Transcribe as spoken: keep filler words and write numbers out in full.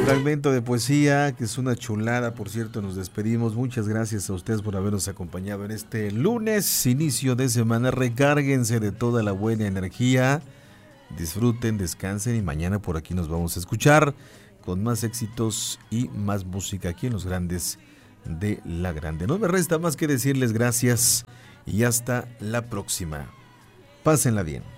fragmento de poesía, que es una chulada, por cierto, nos despedimos. Muchas gracias a ustedes por habernos acompañado en este lunes, inicio de semana. Recárguense de toda la buena energía, disfruten, descansen y mañana por aquí nos vamos a escuchar con más éxitos y más música aquí en Los Grandes de la Grande. No me resta más que decirles gracias y hasta la próxima. Pásenla bien.